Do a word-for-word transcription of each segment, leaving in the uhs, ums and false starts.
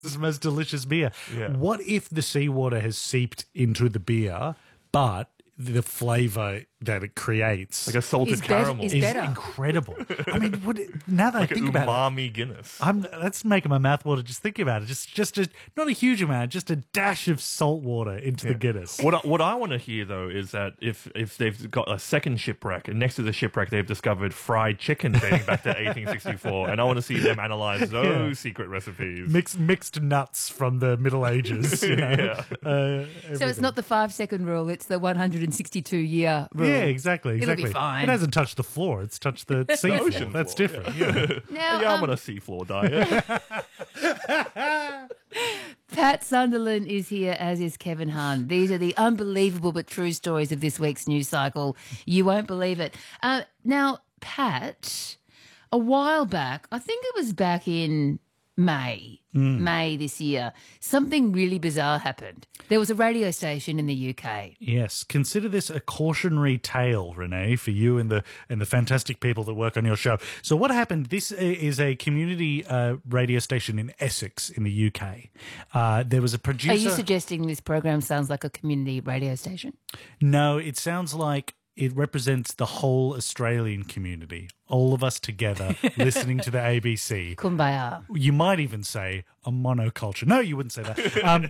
the most delicious beer. Yeah. What if the seawater has seeped into the beer, but the flavour that it creates Like a salted Is bet- caramel. is is better. incredible? I mean, would it, now that like I think an about it, umami Guinness. I'm, that's making my mouth water just thinking about it. Just, just a, not a huge amount, just a dash of salt water into the Guinness. What I, what I want to hear though is that if if they've got a second shipwreck and next to the shipwreck they've discovered fried chicken dating back to eighteen sixty-four, and I want to see them analyze those Yeah. secret recipes. Mixed mixed nuts from the Middle Ages. You know? Yeah. uh, So it's everything. not the five second rule; it's the one hundred sixty-two year rule. Yeah, exactly. It'll be Exactly. fine. It hasn't touched the floor; it's touched the sea floor. ocean That's floor, different. Yeah. Now, yeah, I'm um, on a seafloor diet. Pat Sunderland is here, as is Kevin Hahn. These are the unbelievable but true stories of this week's news cycle. You won't believe it. Uh, now, Pat, a while back, I think it was back in May, May this year, something really bizarre happened. There was a radio station in the U K. Yes, consider this a cautionary tale, Renee, for you and the and the fantastic people that work on your show. So what happened? This is a community uh, radio station in Essex in the U K. Uh, there was a producer. Are you suggesting this program sounds like a community radio station? No, it sounds like it represents the whole Australian community, all of us together listening to the A B C. Kumbaya. You might even say a monoculture. No, you wouldn't say that. Um,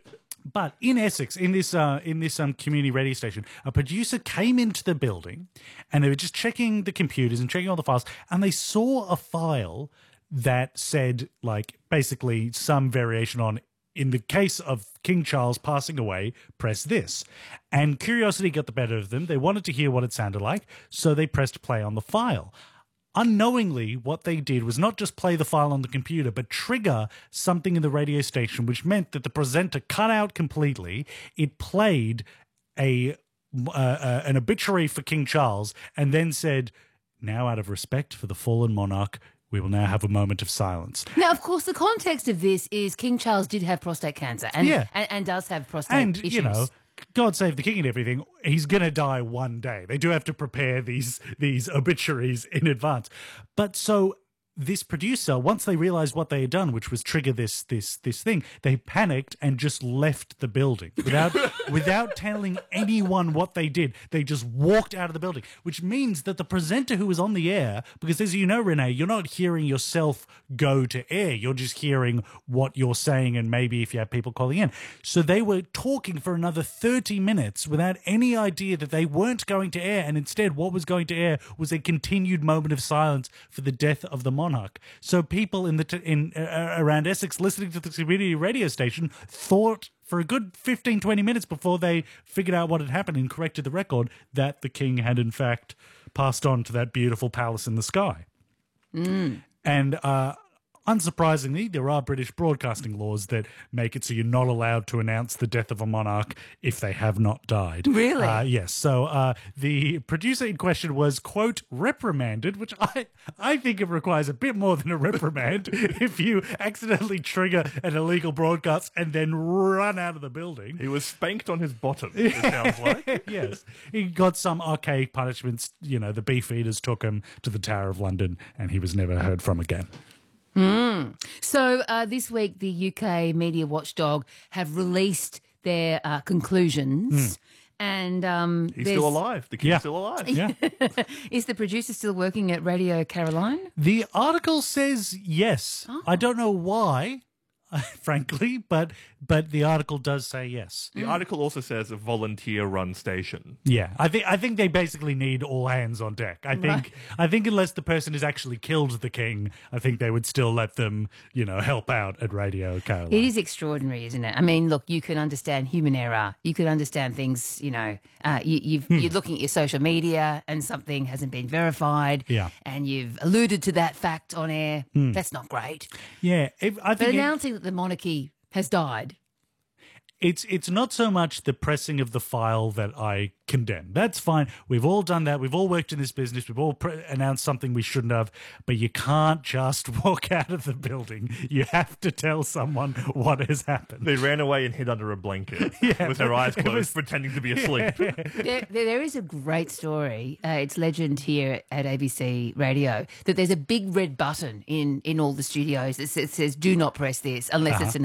but in Essex, in this uh, in this um, community radio station, a producer came into the building, and they were just checking the computers and checking all the files, and they saw a file that said, like, basically some variation on, in the case of King Charles passing away, press this. And curiosity got the better of them. They wanted to hear what it sounded like, so they pressed play on the file. Unknowingly, what they did was not just play the file on the computer, but trigger something in the radio station, which meant that the presenter cut out completely. It played a uh, uh, an obituary for King Charles and then said, "Now, out of respect for the fallen monarch, we will now have a moment of silence." Now, of course, the context of this is King Charles did have prostate cancer and, Yeah. and, and does have prostate And, issues. you know, God save the king and everything, he's going to die one day. They do have to prepare these these obituaries in advance. But so this producer, once they realized what they had done, which was trigger this this this thing, they panicked and just left the building without without telling anyone what they did. They just walked out of the building, which means that the presenter who was on the air, because as you know, Renee, you're not hearing yourself go to air. You're just hearing what you're saying, and maybe if you have people calling in. So they were talking for another thirty minutes without any idea that they weren't going to air, and instead what was going to air was a continued moment of silence for the death of the monarch. So people in the t- in uh, around Essex listening to the community radio station thought for a good fifteen, twenty minutes before they figured out what had happened and corrected the record that the king had in fact passed on to that beautiful palace in the sky. Mm. And uh, unsurprisingly, there are British broadcasting laws that make it so you're not allowed to announce the death of a monarch if they have not died. Really? Uh, yes. So uh, the producer in question was, quote, reprimanded, which I, I think it requires a bit more than a reprimand if you accidentally trigger an illegal broadcast and then run out of the building. He was spanked on his bottom, it sounds like. Yes. He got some archaic punishments. You know, the beef eaters took him to the Tower of London and he was never heard from again. Mm. So uh, this week, the U K media watchdog have released their uh, conclusions. Mm. And um, He's there's- still alive. The king's Yeah. still alive. Yeah. Is the producer still working at Radio Caroline? The article says yes. Oh. I don't know why, frankly, but but the article does say yes. The article also says a volunteer-run station. Yeah, I think I think they basically need all hands on deck. I think Right. I think unless the person has actually killed the king, I think they would still let them, you know, help out at Radio Caroline. It is extraordinary, isn't it? I mean, look, you can understand human error. You can understand things, you know, uh, you, you've, Hmm. you're looking at your social media and something hasn't been verified. Yeah. And you've alluded to that fact on air. Hmm. That's not great. Yeah, if, I But think it- announcing that the monarchy has died. It's it's not so much the pressing of the file that I condemn. That's fine. We've all done that. We've all worked in this business. We've all pre- announced something we shouldn't have. But you can't just walk out of the building. You have to tell someone what has happened. They ran away and hid under a blanket Yeah, with their eyes it closed, was- pretending to be asleep. there, there, there is a great story. Uh, it's legend here at A B C Radio that there's a big red button in, in all the studios that says, says "Do not press this unless Uh-huh. it's an